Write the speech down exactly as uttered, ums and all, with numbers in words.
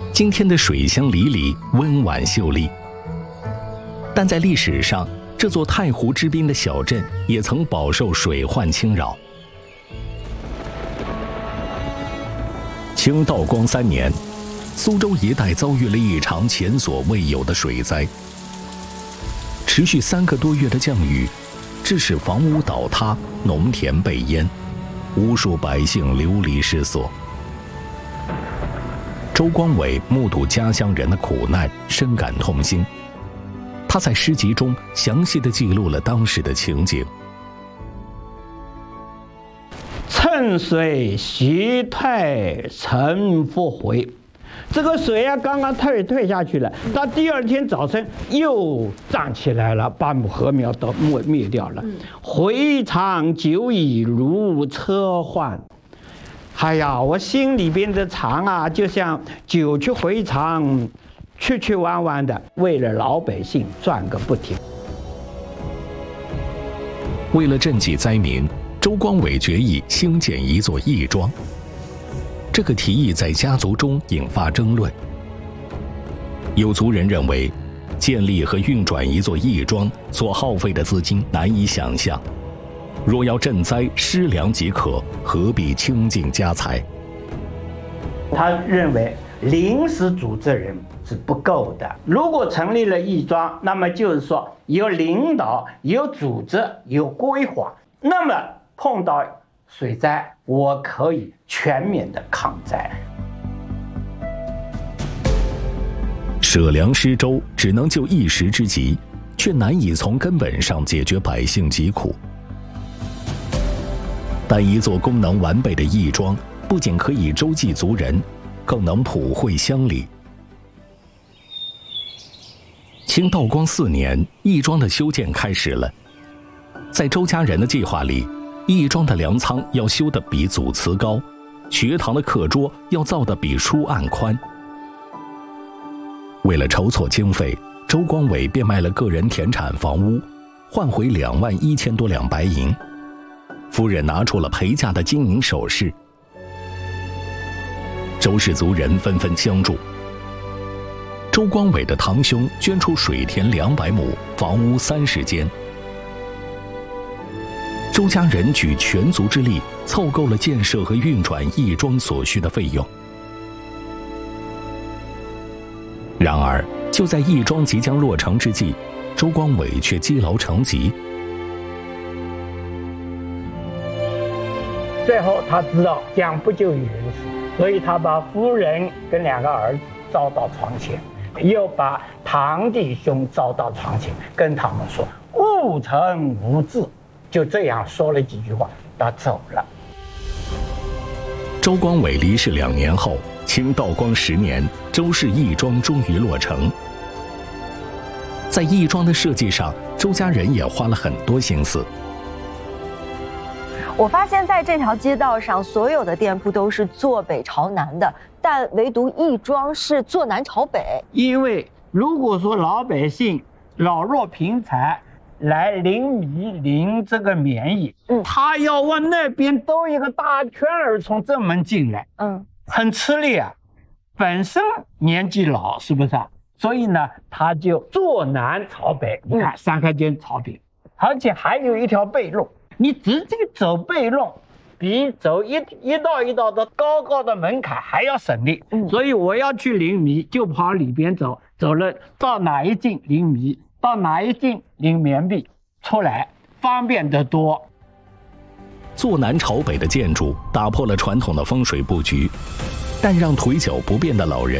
今天的水乡里里温婉秀丽，但在历史上，这座太湖之滨的小镇也曾饱受水患侵扰。清道光三年，苏州一带遭遇了一场前所未有的水灾，持续三个多月的降雨，致使房屋倒塌，农田被淹，无数百姓流离失所。周光伟目睹家乡人的苦难，深感痛心。他在诗集中详细地记录了当时的情景。 趁水徐退晨复回，这个水啊刚刚退退下去了，到第二天早晨又涨起来了，把禾苗都灭灭掉了。回肠久已如车换，哎呀，我心里边的肠啊，就像久去回肠，曲曲弯弯的，为了老百姓转个不停。 为了赈济灾民，周光伟决议兴建一座义庄。这个提议在家族中引发争论。有族人认为，建立和运转一座义庄所耗费的资金难以想象，若要赈灾，施粮即可，何必倾尽家财？ 他认为临时组织人是不够的，如果成立了义庄，那么就是说有领导、有组织、有规划，那么碰到水灾，我可以全面的抗灾。 舍粮施粥只能救一时之急，却难以从根本上解决百姓疾苦。但一座功能完备的义庄，不仅可以周济族人，更能普惠乡里。清道光四年，义庄的修建开始了。在周家人的计划里，义庄的粮仓要修得比祖祠高，学堂的课桌要造得比书案宽。为了筹措经费，周光伟变卖了个人田产房屋，换回两万一千多两白银。夫人拿出了陪嫁的金银首饰。周氏族人纷纷相助。周光伟的堂兄捐出水田两百亩，房屋三十间。周家人举全族之力，凑够了建设和运转义庄所需的费用。然而，就在义庄即将落成之际，周光伟却积劳成疾。 最后他知道将不就有人死，所以他把夫人跟两个儿子招到床前，又把堂弟兄招到床前，跟他们说勿成无志。就这样说了几句话，他走了。 周光伟离世两年后，清道光十年，周氏义庄终于落成。在义庄的设计上，周家人也花了很多心思。 我发现在这条街道上，所有的店铺都是坐北朝南的，但唯独义庄是坐南朝北。 因为如果说老百姓老弱贫残来领米领这个棉衣，嗯，他要往那边兜一个大圈儿从正门进来，嗯，很吃力啊。本身年纪老，是不是啊？所以呢，他就坐南朝北。你看三开间朝北，而且还有一条背路，你直接走背路，比走一一道一道的高高的门槛还要省力。嗯，所以我要去领米，就跑里边走，走了到哪一进领米。到哪一进领棉币，出来方便得多。 坐南朝北的建筑打破了传统的风水布局，但让腿脚不便的老人